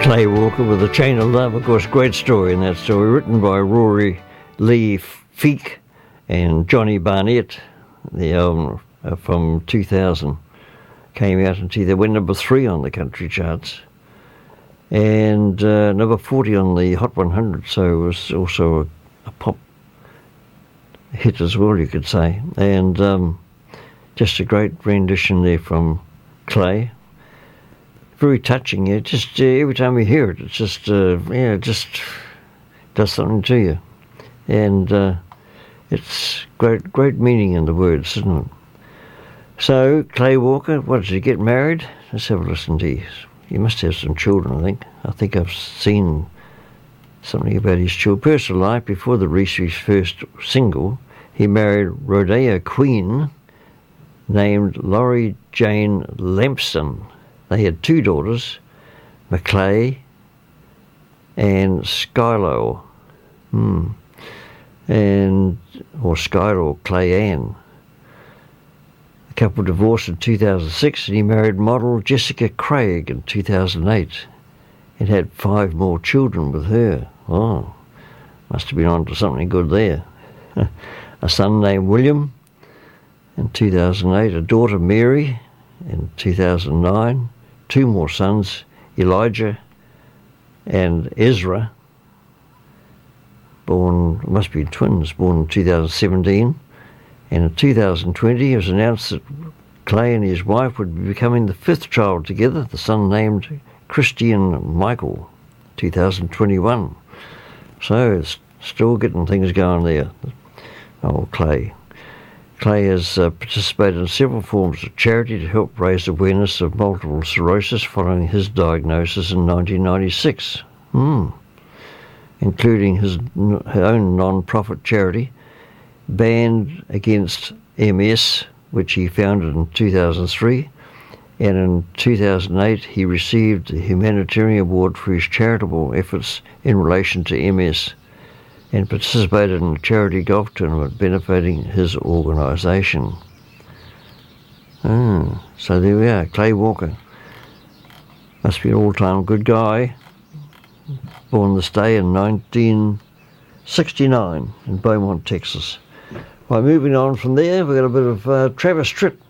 Clay Walker with A Chain of Love, of course, great story in that story, written by Rory Lee Feek and Johnny Barnett. The album from 2000 came out and they went number 3 on the country charts and number 40 on the Hot 100, so it was also a pop hit as well, you could say. And just a great rendition there from Clay. Very touching. Yeah, just every time you hear it, it's just it just does something to you, and it's great meaning in the words, isn't it? So Clay Walker, what did he get married? Let's have a listen to you. He must have some children, I think. I think I've seen something about his personal life. Before the Reese's first single, he married rodeo queen named Laurie Jane Lampson. They had 2 daughters, Maclay and Skylo, or Skylo Clay Ann. The couple divorced in 2006, and he married model Jessica Craig in 2008 and had 5 more children with her. Oh, must have been on to something good there. A son named William in 2008, a daughter Mary in 2009, 2 more sons, Elijah and Ezra, must be twins, born in 2017. And in 2020 it was announced that Clay and his wife would be becoming the 5th child together, the son named Christian Michael, 2021. So it's still getting things going there. Oh, Clay. Clay has participated in several forms of charity to help raise awareness of multiple sclerosis following his diagnosis in 1996, including his own non-profit charity, Band Against MS, which he founded in 2003, and in 2008 he received a humanitarian award for his charitable efforts in relation to MS, and participated in a charity golf tournament benefiting his organisation. So there we are, Clay Walker. Must be an all-time good guy. Born this day in 1969 in Beaumont, Texas. Right, moving on from there, we've got a bit of Travis Tritt